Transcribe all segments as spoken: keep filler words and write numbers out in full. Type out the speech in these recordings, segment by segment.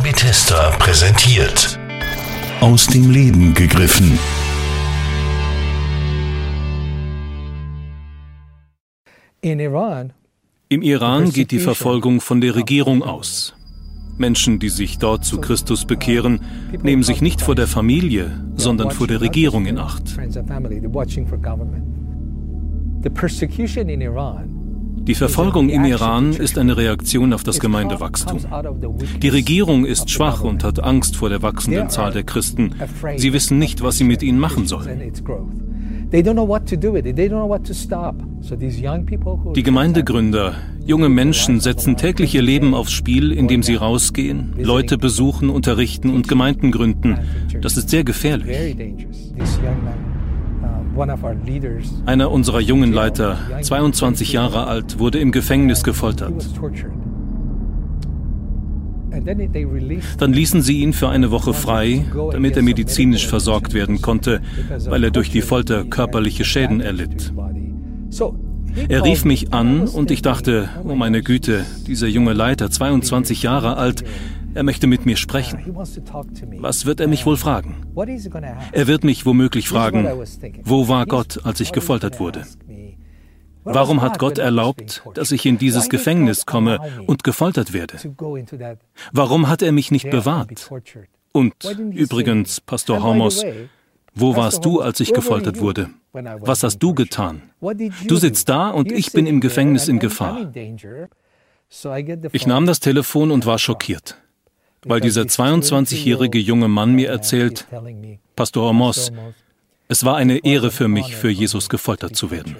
Bethesda präsentiert. Aus dem Leben gegriffen. In Iran, Im Iran geht die Verfolgung von der Regierung aus. Menschen, die sich dort zu Christus bekehren, nehmen sich nicht vor der Familie, sondern vor der Regierung in Acht. Die Verfolgung im Iran ist eine Reaktion auf das Gemeindewachstum. Die Regierung ist schwach und hat Angst vor der wachsenden Zahl der Christen. Sie wissen nicht, was sie mit ihnen machen sollen. Die Gemeindegründer, junge Menschen, setzen täglich ihr Leben aufs Spiel, indem sie rausgehen, Leute besuchen, unterrichten und Gemeinden gründen. Das ist sehr gefährlich. Einer unserer jungen Leiter, zweiundzwanzig Jahre alt, wurde im Gefängnis gefoltert. Dann ließen sie ihn für eine Woche frei, damit er medizinisch versorgt werden konnte, weil er durch die Folter körperliche Schäden erlitt. Er rief mich an und ich dachte, oh meine Güte, dieser junge Leiter, zweiundzwanzig Jahre alt, er möchte mit mir sprechen. Was wird er mich wohl fragen? Er wird mich womöglich fragen, wo war Gott, als ich gefoltert wurde? Warum hat Gott erlaubt, dass ich in dieses Gefängnis komme und gefoltert werde? Warum hat er mich nicht bewahrt? Und übrigens, Pastor Hormos, wo warst du, als ich gefoltert wurde? Was hast du getan? Du sitzt da und ich bin im Gefängnis in Gefahr. Ich nahm das Telefon und war schockiert, weil dieser zweiundzwanzigjährige junge Mann mir erzählt, Pastor Hormos, es war eine Ehre für mich, für Jesus gefoltert zu werden.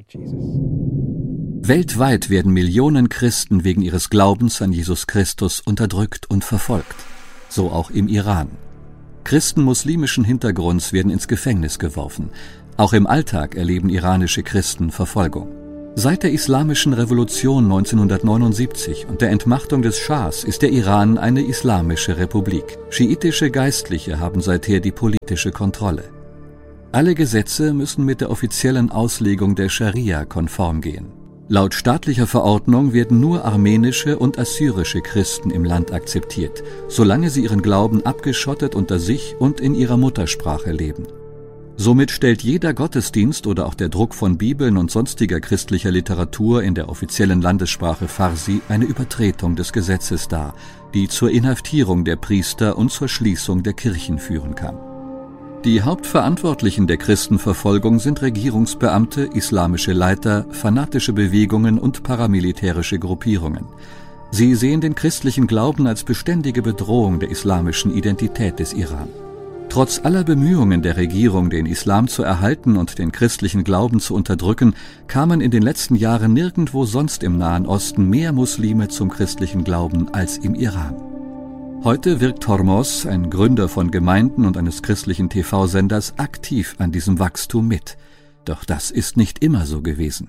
Weltweit werden Millionen Christen wegen ihres Glaubens an Jesus Christus unterdrückt und verfolgt. So auch im Iran. Christen muslimischen Hintergrunds werden ins Gefängnis geworfen. Auch im Alltag erleben iranische Christen Verfolgung. Seit der Islamischen Revolution neunzehnhundertneunundsiebzig und der Entmachtung des Schahs ist der Iran eine islamische Republik. Schiitische Geistliche haben seither die politische Kontrolle. Alle Gesetze müssen mit der offiziellen Auslegung der Scharia konform gehen. Laut staatlicher Verordnung werden nur armenische und assyrische Christen im Land akzeptiert, solange sie ihren Glauben abgeschottet unter sich und in ihrer Muttersprache leben. Somit stellt jeder Gottesdienst oder auch der Druck von Bibeln und sonstiger christlicher Literatur in der offiziellen Landessprache Farsi eine Übertretung des Gesetzes dar, die zur Inhaftierung der Priester und zur Schließung der Kirchen führen kann. Die Hauptverantwortlichen der Christenverfolgung sind Regierungsbeamte, islamische Leiter, fanatische Bewegungen und paramilitärische Gruppierungen. Sie sehen den christlichen Glauben als beständige Bedrohung der islamischen Identität des Iran. Trotz aller Bemühungen der Regierung, den Islam zu erhalten und den christlichen Glauben zu unterdrücken, kamen in den letzten Jahren nirgendwo sonst im Nahen Osten mehr Muslime zum christlichen Glauben als im Iran. Heute wirkt Hormos, ein Gründer von Gemeinden und eines christlichen T V-Senders, aktiv an diesem Wachstum mit. Doch das ist nicht immer so gewesen.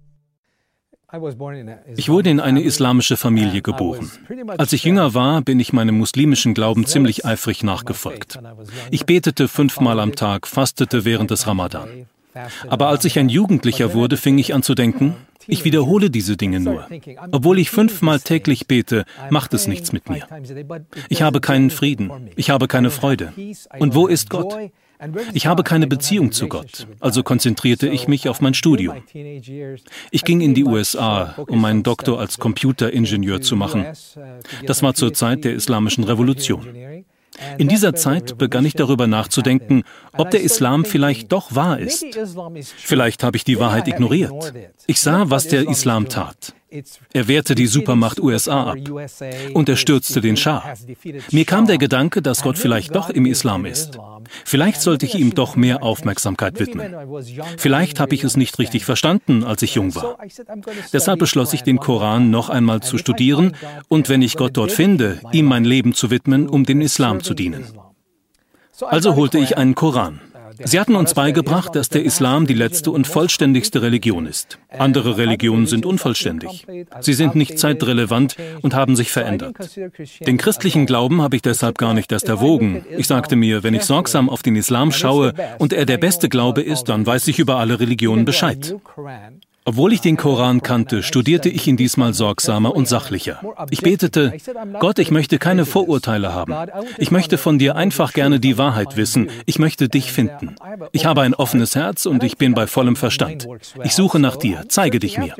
Ich wurde in eine islamische Familie geboren. Als ich jünger war, bin ich meinem muslimischen Glauben ziemlich eifrig nachgefolgt. Ich betete fünfmal am Tag, fastete während des Ramadan. Aber als ich ein Jugendlicher wurde, fing ich an zu denken, ich wiederhole diese Dinge nur. Obwohl ich fünfmal täglich bete, macht es nichts mit mir. Ich habe keinen Frieden, ich habe keine Freude. Und wo ist Gott? Ich habe keine Beziehung zu Gott, also konzentrierte ich mich auf mein Studium. Ich ging in die U S A, um meinen Doktor als Computeringenieur zu machen. Das war zur Zeit der Islamischen Revolution. In dieser Zeit begann ich darüber nachzudenken, ob der Islam vielleicht doch wahr ist. Vielleicht habe ich die Wahrheit ignoriert. Ich sah, was der Islam tat. Er wehrte die Supermacht U S A ab und er stürzte den Schah. Mir kam der Gedanke, dass Gott vielleicht doch im Islam ist. Vielleicht sollte ich ihm doch mehr Aufmerksamkeit widmen. Vielleicht habe ich es nicht richtig verstanden, als ich jung war. Deshalb beschloss ich, den Koran noch einmal zu studieren und, wenn ich Gott dort finde, ihm mein Leben zu widmen, um dem Islam zu dienen. Also holte ich einen Koran. Sie hatten uns beigebracht, dass der Islam die letzte und vollständigste Religion ist. Andere Religionen sind unvollständig. Sie sind nicht zeitrelevant und haben sich verändert. Den christlichen Glauben habe ich deshalb gar nicht erst erwogen. Ich sagte mir, wenn ich sorgsam auf den Islam schaue und er der beste Glaube ist, dann weiß ich über alle Religionen Bescheid. Obwohl ich den Koran kannte, studierte ich ihn diesmal sorgsamer und sachlicher. Ich betete: Gott, ich möchte keine Vorurteile haben. Ich möchte von dir einfach gerne die Wahrheit wissen. Ich möchte dich finden. Ich habe ein offenes Herz und ich bin bei vollem Verstand. Ich suche nach dir. Zeige dich mir.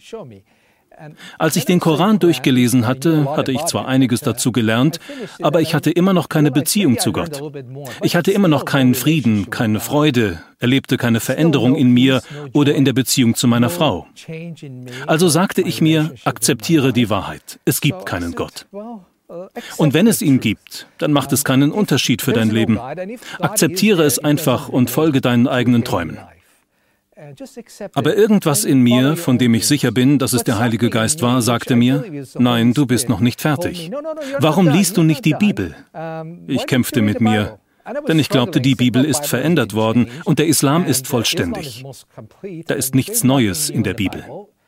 Als ich den Koran durchgelesen hatte, hatte ich zwar einiges dazu gelernt, aber ich hatte immer noch keine Beziehung zu Gott. Ich hatte immer noch keinen Frieden, keine Freude, erlebte keine Veränderung in mir oder in der Beziehung zu meiner Frau. Also sagte ich mir, akzeptiere die Wahrheit. Es gibt keinen Gott. Und wenn es ihn gibt, dann macht es keinen Unterschied für dein Leben. Akzeptiere es einfach und folge deinen eigenen Träumen. Aber irgendwas in mir, von dem ich sicher bin, dass es der Heilige Geist war, sagte mir: Nein, du bist noch nicht fertig. Warum liest du nicht die Bibel? Ich kämpfte mit mir, denn ich glaubte, die Bibel ist verändert worden und der Islam ist vollständig. Da ist nichts Neues in der Bibel.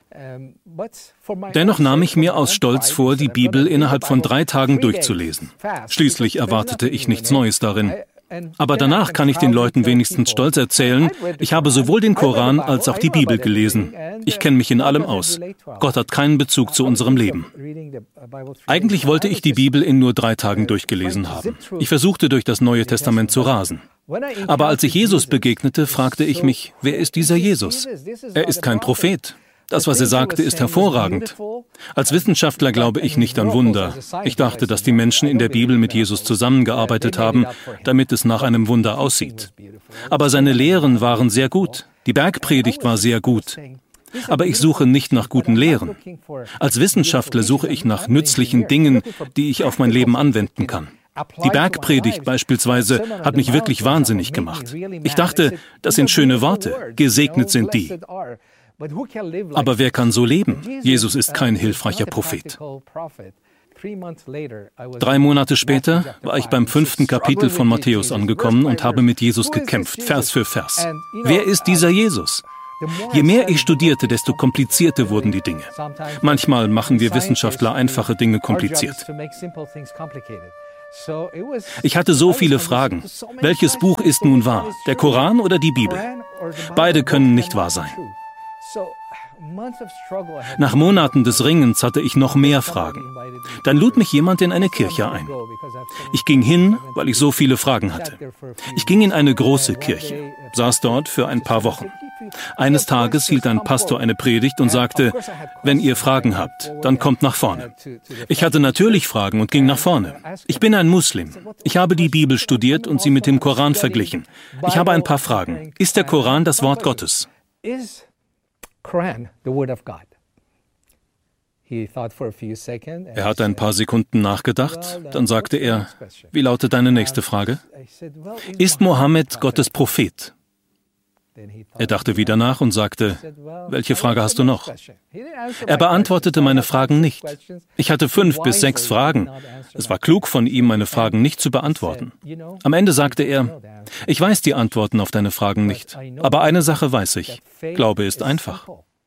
Dennoch nahm ich mir aus Stolz vor, die Bibel innerhalb von drei Tagen durchzulesen. Schließlich erwartete ich nichts Neues darin. Aber danach kann ich den Leuten wenigstens stolz erzählen, ich habe sowohl den Koran als auch die Bibel gelesen. Ich kenne mich in allem aus. Gott hat keinen Bezug zu unserem Leben. Eigentlich wollte ich die Bibel in nur drei Tagen durchgelesen haben. Ich versuchte, durch das Neue Testament zu rasen. Aber als ich Jesus begegnete, fragte ich mich, wer ist dieser Jesus? Er ist kein Prophet. Das, was er sagte, ist hervorragend. Als Wissenschaftler glaube ich nicht an Wunder. Ich dachte, dass die Menschen in der Bibel mit Jesus zusammengearbeitet haben, damit es nach einem Wunder aussieht. Aber seine Lehren waren sehr gut. Die Bergpredigt war sehr gut. Aber ich suche nicht nach guten Lehren. Als Wissenschaftler suche ich nach nützlichen Dingen, die ich auf mein Leben anwenden kann. Die Bergpredigt beispielsweise hat mich wirklich wahnsinnig gemacht. Ich dachte, das sind schöne Worte. Gesegnet sind die. Aber wer kann so leben? Jesus ist kein hilfreicher Prophet. Drei Monate später war ich beim fünften Kapitel von Matthäus angekommen und habe mit Jesus gekämpft, Vers für Vers. Wer ist dieser Jesus? Je mehr ich studierte, desto komplizierter wurden die Dinge. Manchmal machen wir Wissenschaftler einfache Dinge kompliziert. Ich hatte so viele Fragen. Welches Buch ist nun wahr? Der Koran oder die Bibel? Beide können nicht wahr sein. Nach Monaten des Ringens hatte ich noch mehr Fragen. Dann lud mich jemand in eine Kirche ein. Ich ging hin, weil ich so viele Fragen hatte. Ich ging in eine große Kirche, saß dort für ein paar Wochen. Eines Tages hielt ein Pastor eine Predigt und sagte: Wenn ihr Fragen habt, dann kommt nach vorne. Ich hatte natürlich Fragen und ging nach vorne. Ich bin ein Muslim. Ich habe die Bibel studiert und sie mit dem Koran verglichen. Ich habe ein paar Fragen. Ist der Koran das Wort Gottes? Quran, the word of God. Er hat ein paar Sekunden nachgedacht, dann sagte er: Wie lautet deine nächste Frage? Ist Mohammed Gottes Prophet? Er dachte wieder nach und sagte: Welche Frage hast du noch? Er beantwortete meine Fragen nicht. Ich hatte fünf bis sechs Fragen. Es war klug von ihm, meine Fragen nicht zu beantworten. Am Ende sagte er: Ich weiß die Antworten auf deine Fragen nicht, aber eine Sache weiß ich: Glaube ist einfach.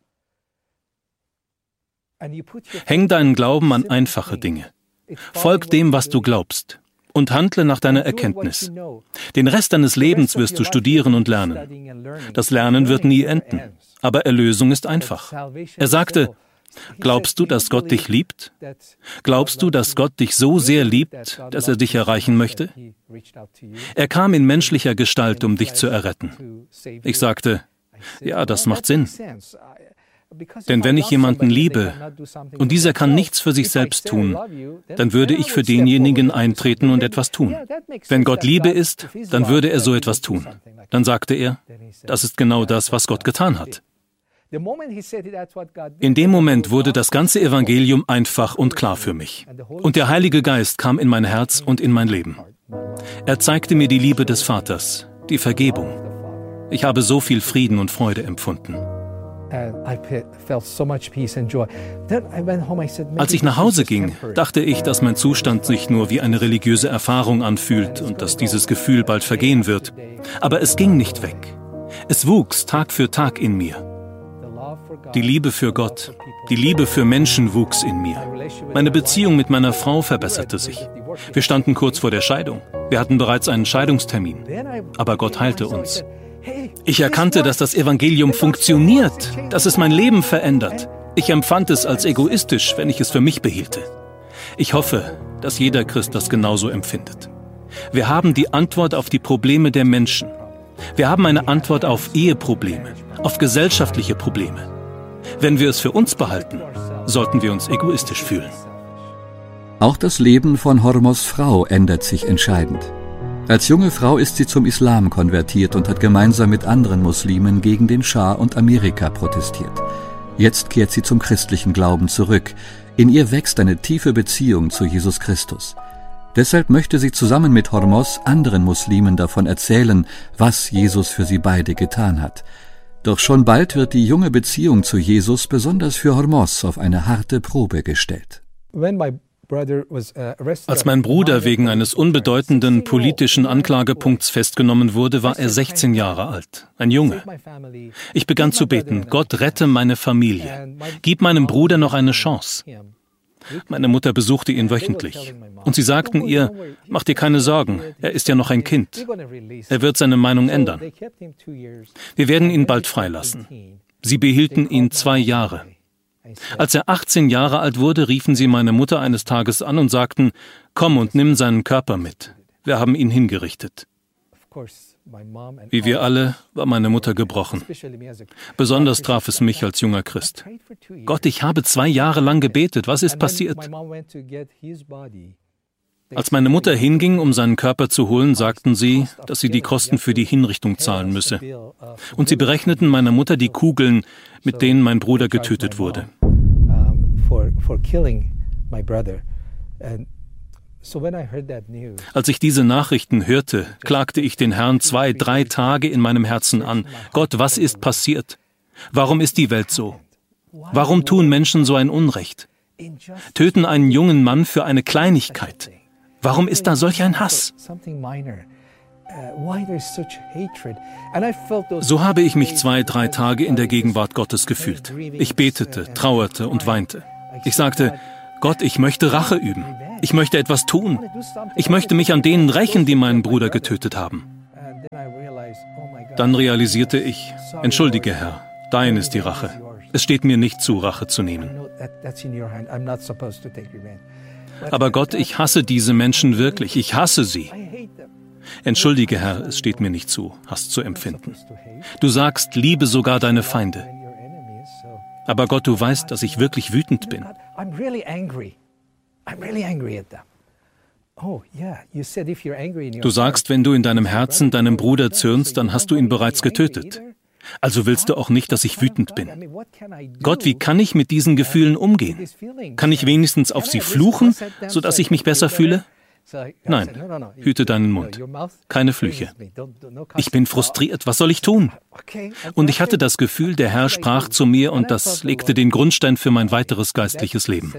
Häng deinen Glauben an einfache Dinge. Folg dem, was du glaubst. Und handle nach deiner Erkenntnis. Den Rest deines Lebens wirst du studieren und lernen. Das Lernen wird nie enden, aber Erlösung ist einfach. Er sagte: Glaubst du, dass Gott dich liebt? Glaubst du, dass Gott dich so sehr liebt, dass er dich erreichen möchte? Er kam in menschlicher Gestalt, um dich zu erretten. Ich sagte: Ja, das macht Sinn. Denn wenn ich jemanden liebe und dieser kann nichts für sich selbst tun, dann würde ich für denjenigen eintreten und etwas tun. Wenn Gott Liebe ist, dann würde er so etwas tun. Dann sagte er: Das ist genau das, was Gott getan hat. In dem Moment wurde das ganze Evangelium einfach und klar für mich. Und der Heilige Geist kam in mein Herz und in mein Leben. Er zeigte mir die Liebe des Vaters, die Vergebung. Ich habe so viel Frieden und Freude empfunden. Als ich nach Hause ging, dachte ich, dass mein Zustand sich nur wie eine religiöse Erfahrung anfühlt und dass dieses Gefühl bald vergehen wird. Aber es ging nicht weg. Es wuchs Tag für Tag in mir. Die Liebe für Gott, die Liebe für Menschen wuchs in mir. Meine Beziehung mit meiner Frau verbesserte sich. Wir standen kurz vor der Scheidung. Wir hatten bereits einen Scheidungstermin. Aber Gott heilte uns. Ich erkannte, dass das Evangelium funktioniert, dass es mein Leben verändert. Ich empfand es als egoistisch, wenn ich es für mich behielte. Ich hoffe, dass jeder Christ das genauso empfindet. Wir haben die Antwort auf die Probleme der Menschen. Wir haben eine Antwort auf Eheprobleme, auf gesellschaftliche Probleme. Wenn wir es für uns behalten, sollten wir uns egoistisch fühlen. Auch das Leben von Hormos Frau ändert sich entscheidend. Als junge Frau ist sie zum Islam konvertiert und hat gemeinsam mit anderen Muslimen gegen den Schah und Amerika protestiert. Jetzt kehrt sie zum christlichen Glauben zurück. In ihr wächst eine tiefe Beziehung zu Jesus Christus. Deshalb möchte sie zusammen mit Hormos anderen Muslimen davon erzählen, was Jesus für sie beide getan hat. Doch schon bald wird die junge Beziehung zu Jesus besonders für Hormos auf eine harte Probe gestellt. Als mein Bruder wegen eines unbedeutenden politischen Anklagepunkts festgenommen wurde, war er sechzehn Jahre alt, ein Junge. Ich begann zu beten: Gott, rette meine Familie, gib meinem Bruder noch eine Chance. Meine Mutter besuchte ihn wöchentlich und sie sagten ihr: Mach dir keine Sorgen, er ist ja noch ein Kind. Er wird seine Meinung ändern. Wir werden ihn bald freilassen. Sie behielten ihn zwei Jahre. Als er achtzehn Jahre alt wurde, riefen sie meine Mutter eines Tages an und sagten: Komm und nimm seinen Körper mit. Wir haben ihn hingerichtet. Wie wir alle war meine Mutter gebrochen. Besonders traf es mich als junger Christ. Gott, ich habe zwei Jahre lang gebetet. Was ist passiert? Als meine Mutter hinging, um seinen Körper zu holen, sagten sie, dass sie die Kosten für die Hinrichtung zahlen müsse. Und sie berechneten meiner Mutter die Kugeln, mit denen mein Bruder getötet wurde. Als ich diese Nachrichten hörte, klagte ich den Herrn zwei, drei Tage in meinem Herzen an. Gott, was ist passiert? Warum ist die Welt so? Warum tun Menschen so ein Unrecht? Töten einen jungen Mann für eine Kleinigkeit. Warum ist da solch ein Hass? So habe ich mich zwei, drei Tage in der Gegenwart Gottes gefühlt. Ich betete, trauerte und weinte. Ich sagte: Gott, ich möchte Rache üben. Ich möchte etwas tun. Ich möchte mich an denen rächen, die meinen Bruder getötet haben. Dann realisierte ich: Entschuldige, Herr, dein ist die Rache. Es steht mir nicht zu, Rache zu nehmen. Aber Gott, ich hasse diese Menschen wirklich. Ich hasse sie. Entschuldige, Herr, es steht mir nicht zu, Hass zu empfinden. Du sagst, liebe sogar deine Feinde. Aber Gott, du weißt, dass ich wirklich wütend bin. Du sagst, wenn du in deinem Herzen deinem Bruder zürnst, dann hast du ihn bereits getötet. Also willst du auch nicht, dass ich wütend bin. Gott, wie kann ich mit diesen Gefühlen umgehen? Kann ich wenigstens auf sie fluchen, sodass ich mich besser fühle? Nein, hüte deinen Mund. Keine Flüche. Ich bin frustriert. Was soll ich tun? Und ich hatte das Gefühl, der Herr sprach zu mir und das legte den Grundstein für mein weiteres geistliches Leben.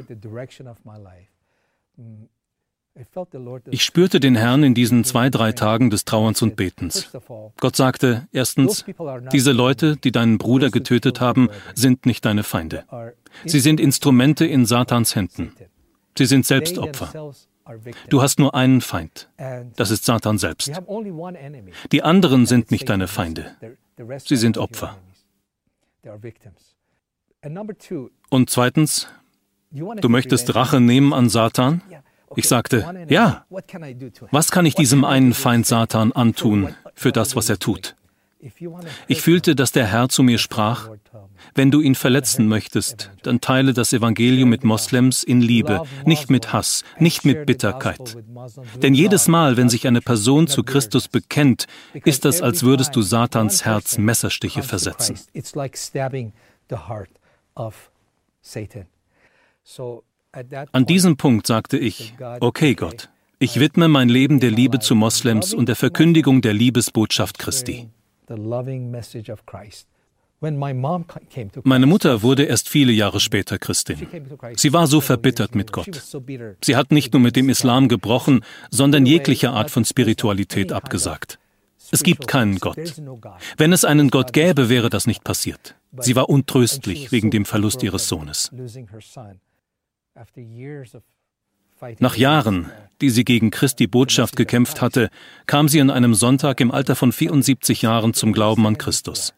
Ich spürte den Herrn in diesen zwei, drei Tagen des Trauerns und Betens. Gott sagte, erstens, diese Leute, die deinen Bruder getötet haben, sind nicht deine Feinde. Sie sind Instrumente in Satans Händen. Sie sind selbst Opfer. Du hast nur einen Feind. Das ist Satan selbst. Die anderen sind nicht deine Feinde. Sie sind Opfer. Und zweitens, du möchtest Rache nehmen an Satan? Ich sagte, ja. Was kann ich diesem einen Feind Satan antun für das, was er tut? Ich fühlte, dass der Herr zu mir sprach: Wenn du ihn verletzen möchtest, dann teile das Evangelium mit Moslems in Liebe, nicht mit Hass, nicht mit Bitterkeit. Denn jedes Mal, wenn sich eine Person zu Christus bekennt, ist das, als würdest du Satans Herz Messerstiche versetzen. An diesem Punkt sagte ich: Okay, Gott, ich widme mein Leben der Liebe zu Moslems und der Verkündigung der Liebesbotschaft Christi. Meine Mutter wurde erst viele Jahre später Christin. Sie war so verbittert mit Gott. Sie hat nicht nur mit dem Islam gebrochen, sondern jegliche Art von Spiritualität abgesagt. Es gibt keinen Gott. Wenn es einen Gott gäbe, wäre das nicht passiert. Sie war untröstlich wegen dem Verlust ihres Sohnes. Nach Jahren, die sie gegen Christi Botschaft gekämpft hatte, kam sie an einem Sonntag im Alter von vierundsiebzig Jahren zum Glauben an Christus.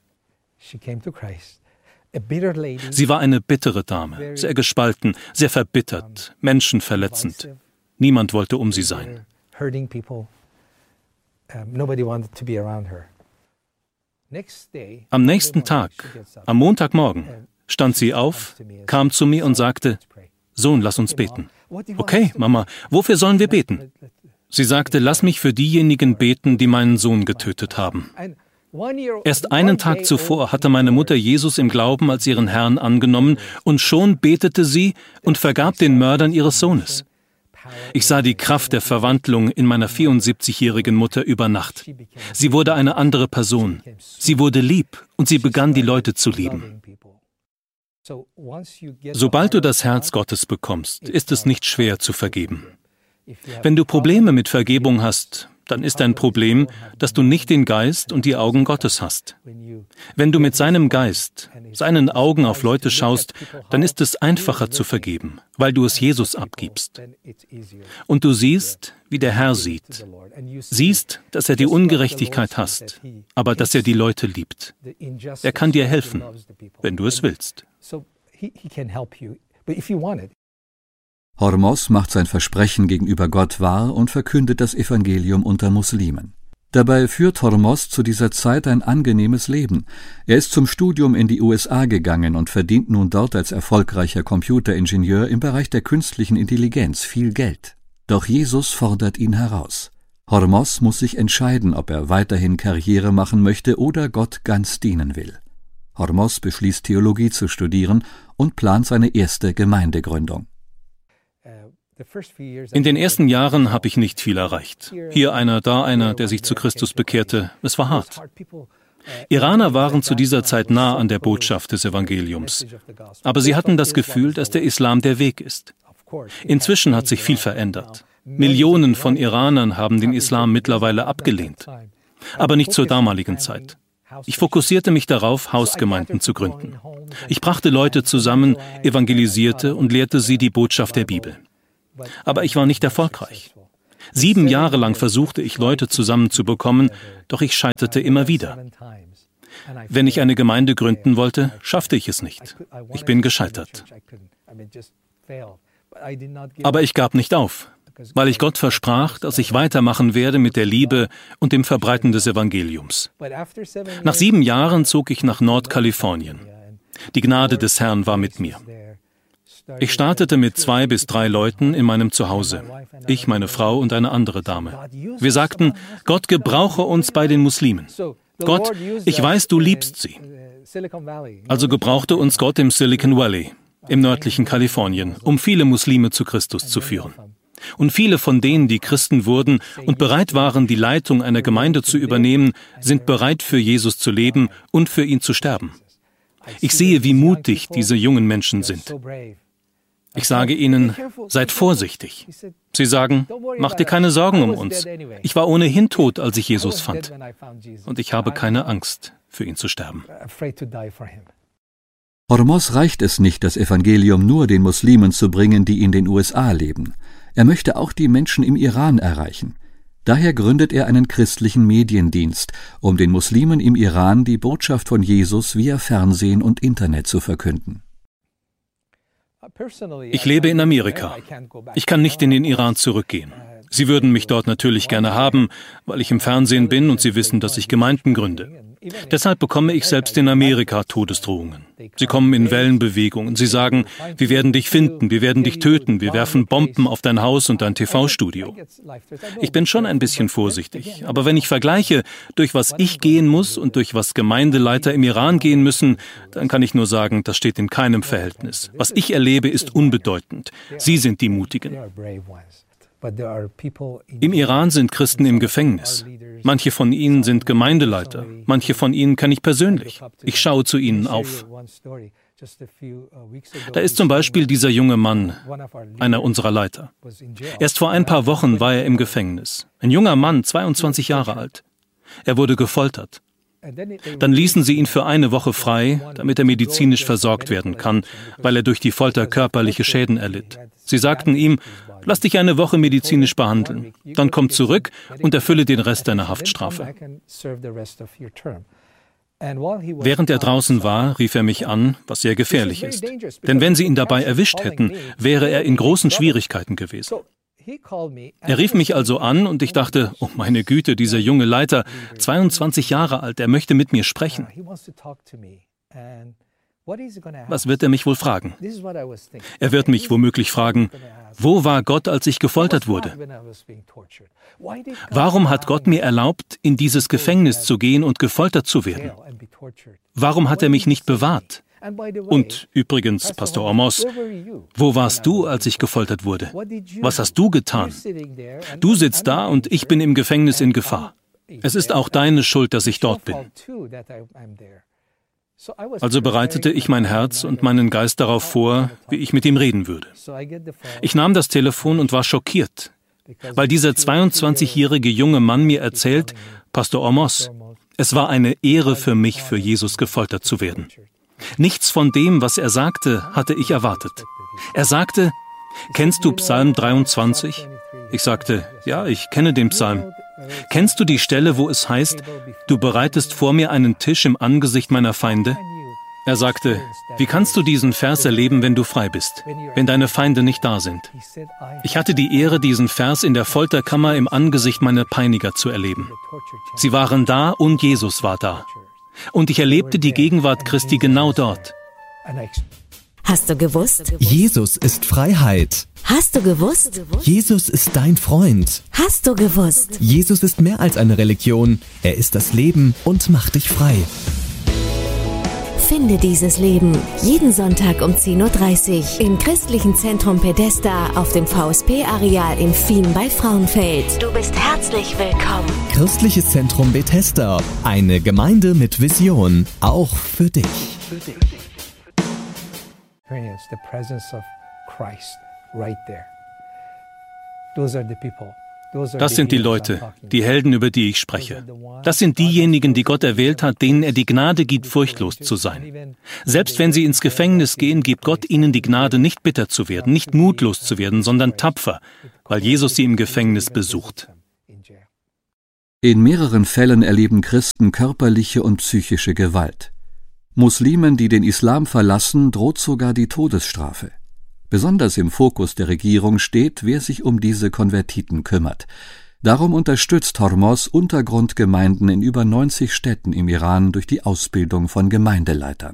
Sie war eine bittere Dame, sehr gespalten, sehr verbittert, menschenverletzend. Niemand wollte um sie sein. Am nächsten Tag, am Montagmorgen, stand sie auf, kam zu mir und sagte, Sohn, lass uns beten. Okay, Mama, wofür sollen wir beten? Sie sagte, lass mich für diejenigen beten, die meinen Sohn getötet haben. Erst einen Tag zuvor hatte meine Mutter Jesus im Glauben als ihren Herrn angenommen und schon betete sie und vergab den Mördern ihres Sohnes. Ich sah die Kraft der Verwandlung in meiner vierundsiebzigjährigen Mutter über Nacht. Sie wurde eine andere Person. Sie wurde lieb und sie begann, die Leute zu lieben. Sobald du das Herz Gottes bekommst, ist es nicht schwer zu vergeben. Wenn du Probleme mit Vergebung hast, dann ist dein Problem, dass du nicht den Geist und die Augen Gottes hast. Wenn du mit seinem Geist, seinen Augen auf Leute schaust, dann ist es einfacher zu vergeben, weil du es Jesus abgibst. Und du siehst, wie der Herr sieht. Siehst, dass er die Ungerechtigkeit hasst, aber dass er die Leute liebt. Er kann dir helfen, wenn du es willst. Hormos macht sein Versprechen gegenüber Gott wahr und verkündet das Evangelium unter Muslimen. Dabei führt Hormos zu dieser Zeit ein angenehmes Leben. Er ist zum Studium in die U S A gegangen und verdient nun dort als erfolgreicher Computeringenieur im Bereich der künstlichen Intelligenz viel Geld. Doch Jesus fordert ihn heraus. Hormos muss sich entscheiden, ob er weiterhin Karriere machen möchte oder Gott ganz dienen will. Hormos beschließt, Theologie zu studieren und plant seine erste Gemeindegründung. In den ersten Jahren habe ich nicht viel erreicht. Hier einer, da einer, der sich zu Christus bekehrte. Es war hart. Iraner waren zu dieser Zeit nah an der Botschaft des Evangeliums. Aber sie hatten das Gefühl, dass der Islam der Weg ist. Inzwischen hat sich viel verändert. Millionen von Iranern haben den Islam mittlerweile abgelehnt. Aber nicht zur damaligen Zeit. Ich fokussierte mich darauf, Hausgemeinden zu gründen. Ich brachte Leute zusammen, evangelisierte und lehrte sie die Botschaft der Bibel. Aber ich war nicht erfolgreich. Sieben Jahre lang versuchte ich, Leute zusammenzubekommen, doch ich scheiterte immer wieder. Wenn ich eine Gemeinde gründen wollte, schaffte ich es nicht. Ich bin gescheitert. Aber ich gab nicht auf, weil ich Gott versprach, dass ich weitermachen werde mit der Liebe und dem Verbreiten des Evangeliums. Nach sieben Jahren zog ich nach Nordkalifornien. Die Gnade des Herrn war mit mir. Ich startete mit zwei bis drei Leuten in meinem Zuhause. Ich, meine Frau und eine andere Dame. Wir sagten, Gott gebrauche uns bei den Muslimen. Gott, ich weiß, du liebst sie. Also gebrauchte uns Gott im Silicon Valley, im nördlichen Kalifornien, um viele Muslime zu Christus zu führen. Und viele von denen, die Christen wurden und bereit waren, die Leitung einer Gemeinde zu übernehmen, sind bereit, für Jesus zu leben und für ihn zu sterben. Ich sehe, wie mutig diese jungen Menschen sind. Ich sage ihnen, seid vorsichtig. Sie sagen, mach dir keine Sorgen um uns. Ich war ohnehin tot, als ich Jesus fand. Und ich habe keine Angst, für ihn zu sterben. Hormos reicht es nicht, das Evangelium nur den Muslimen zu bringen, die in den U S A leben. Er möchte auch die Menschen im Iran erreichen. Daher gründet er einen christlichen Mediendienst, um den Muslimen im Iran die Botschaft von Jesus via Fernsehen und Internet zu verkünden. Ich lebe in Amerika. Ich kann nicht in den Iran zurückgehen. Sie würden mich dort natürlich gerne haben, weil ich im Fernsehen bin und sie wissen, dass ich Gemeinden gründe. Deshalb bekomme ich selbst in Amerika Todesdrohungen. Sie kommen in Wellenbewegungen. Sie sagen, wir werden dich finden, wir werden dich töten, wir werfen Bomben auf dein Haus und dein T V-Studio. Ich bin schon ein bisschen vorsichtig, aber wenn ich vergleiche, durch was ich gehen muss und durch was Gemeindeleiter im Iran gehen müssen, dann kann ich nur sagen, das steht in keinem Verhältnis. Was ich erlebe, ist unbedeutend. Sie sind die Mutigen. Im Iran sind Christen im Gefängnis. Manche von ihnen sind Gemeindeleiter. Manche von ihnen kenne ich persönlich. Ich schaue zu ihnen auf. Da ist zum Beispiel dieser junge Mann, einer unserer Leiter. Erst vor ein paar Wochen war er im Gefängnis. Ein junger Mann, zweiundzwanzig Jahre alt. Er wurde gefoltert. Dann ließen sie ihn für eine Woche frei, damit er medizinisch versorgt werden kann, weil er durch die Folter körperliche Schäden erlitt. Sie sagten ihm, lass dich eine Woche medizinisch behandeln, dann komm zurück und erfülle den Rest deiner Haftstrafe. Während er draußen war, rief er mich an, was sehr gefährlich ist. Denn wenn sie ihn dabei erwischt hätten, wäre er in großen Schwierigkeiten gewesen. Er rief mich also an und ich dachte, oh meine Güte, dieser junge Leiter, zweiundzwanzig Jahre alt, er möchte mit mir sprechen. Was wird er mich wohl fragen? Er wird mich womöglich fragen, wo war Gott, als ich gefoltert wurde? Warum hat Gott mir erlaubt, in dieses Gefängnis zu gehen und gefoltert zu werden? Warum hat er mich nicht bewahrt? Und übrigens, Pastor Amos, wo warst du, als ich gefoltert wurde? Was hast du getan? Du sitzt da und ich bin im Gefängnis in Gefahr. Es ist auch deine Schuld, dass ich dort bin. Also bereitete ich mein Herz und meinen Geist darauf vor, wie ich mit ihm reden würde. Ich nahm das Telefon und war schockiert, weil dieser zweiundzwanzigjährige junge Mann mir erzählt, Pastor Amos, es war eine Ehre für mich, für Jesus gefoltert zu werden. Nichts von dem, was er sagte, hatte ich erwartet. Er sagte, kennst du Psalm dreiundzwanzig? Ich sagte, ja, ich kenne den Psalm. Kennst du die Stelle, wo es heißt, du bereitest vor mir einen Tisch im Angesicht meiner Feinde? Er sagte, wie kannst du diesen Vers erleben, wenn du frei bist, wenn deine Feinde nicht da sind? Ich hatte die Ehre, diesen Vers in der Folterkammer im Angesicht meiner Peiniger zu erleben. Sie waren da und Jesus war da. Und ich erlebte die Gegenwart Christi genau dort. Hast du gewusst? Jesus ist Freiheit. Hast du gewusst? Jesus ist dein Freund. Hast du gewusst? Jesus ist mehr als eine Religion. Er ist das Leben und macht dich frei. Finde dieses Leben jeden Sonntag um zehn Uhr dreißig im Christlichen Zentrum Bethesda auf dem V S P-Areal in Fien bei Frauenfeld. Du bist herzlich willkommen. Christliches Zentrum Bethesda, eine Gemeinde mit Vision, auch für dich. Experience the presence of Christ right there. Those are the people. Das sind die Leute, die Helden, über die ich spreche. Das sind diejenigen, die Gott erwählt hat, denen er die Gnade gibt, furchtlos zu sein. Selbst wenn sie ins Gefängnis gehen, gibt Gott ihnen die Gnade, nicht bitter zu werden, nicht mutlos zu werden, sondern tapfer, weil Jesus sie im Gefängnis besucht. In mehreren Fällen erleben Christen körperliche und psychische Gewalt. Muslimen, die den Islam verlassen, droht sogar die Todesstrafe. Besonders im Fokus der Regierung steht, wer sich um diese Konvertiten kümmert. Darum unterstützt Hormoz Untergrundgemeinden in über neunzig Städten im Iran durch die Ausbildung von Gemeindeleitern.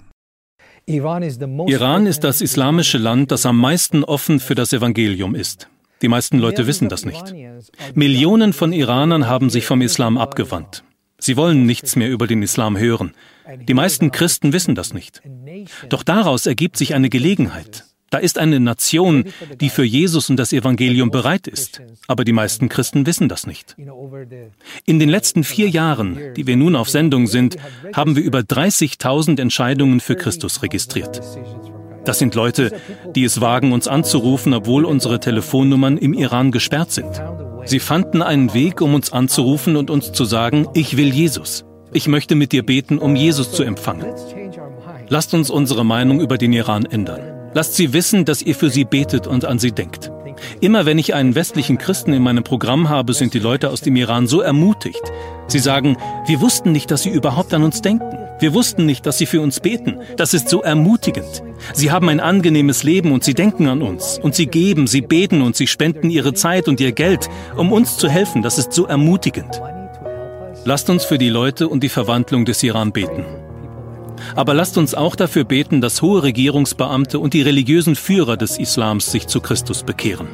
Iran ist das islamische Land, das am meisten offen für das Evangelium ist. Die meisten Leute wissen das nicht. Millionen von Iranern haben sich vom Islam abgewandt. Sie wollen nichts mehr über den Islam hören. Die meisten Christen wissen das nicht. Doch daraus ergibt sich eine Gelegenheit. Da ist eine Nation, die für Jesus und das Evangelium bereit ist. Aber die meisten Christen wissen das nicht. In den letzten vier Jahren, die wir nun auf Sendung sind, haben wir über dreißigtausend Entscheidungen für Christus registriert. Das sind Leute, die es wagen, uns anzurufen, obwohl unsere Telefonnummern im Iran gesperrt sind. Sie fanden einen Weg, um uns anzurufen und uns zu sagen, ich will Jesus. Ich möchte mit dir beten, um Jesus zu empfangen. Lasst uns unsere Meinung über den Iran ändern. Lasst sie wissen, dass ihr für sie betet und an sie denkt. Immer wenn ich einen westlichen Christen in meinem Programm habe, sind die Leute aus dem Iran so ermutigt. Sie sagen, wir wussten nicht, dass sie überhaupt an uns denken. Wir wussten nicht, dass sie für uns beten. Das ist so ermutigend. Sie haben ein angenehmes Leben und sie denken an uns. Und sie geben, sie beten und sie spenden ihre Zeit und ihr Geld, um uns zu helfen. Das ist so ermutigend. Lasst uns für die Leute und die Verwandlung des Iran beten. Aber lasst uns auch dafür beten, dass hohe Regierungsbeamte und die religiösen Führer des Islams sich zu Christus bekehren.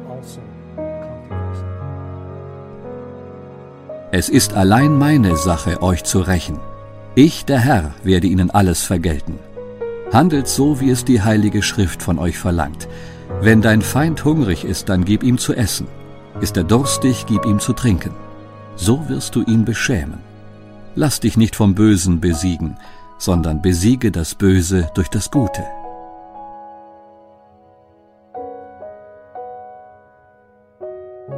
Es ist allein meine Sache, euch zu rächen. Ich, der Herr, werde ihnen alles vergelten. Handelt so, wie es die Heilige Schrift von euch verlangt. Wenn dein Feind hungrig ist, dann gib ihm zu essen. Ist er durstig, gib ihm zu trinken. So wirst du ihn beschämen. Lass dich nicht vom Bösen besiegen, sondern besiege das Böse durch das Gute.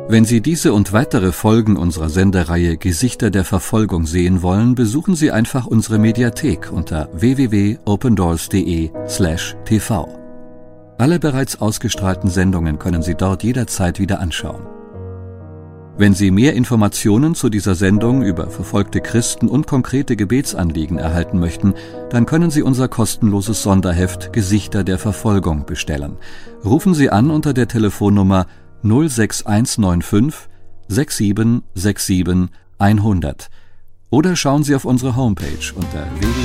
Wenn Sie diese und weitere Folgen unserer Sendereihe Gesichter der Verfolgung sehen wollen, besuchen Sie einfach unsere Mediathek unter w w w punkt opendoors punkt de slash t v. Alle bereits ausgestrahlten Sendungen können Sie dort jederzeit wieder anschauen. Wenn Sie mehr Informationen zu dieser Sendung über verfolgte Christen und konkrete Gebetsanliegen erhalten möchten, dann können Sie unser kostenloses Sonderheft Gesichter der Verfolgung bestellen. Rufen Sie an unter der Telefonnummer null sechs eins neun fünf sechs sieben sechs sieben hundert oder schauen Sie auf unsere Homepage unter w w w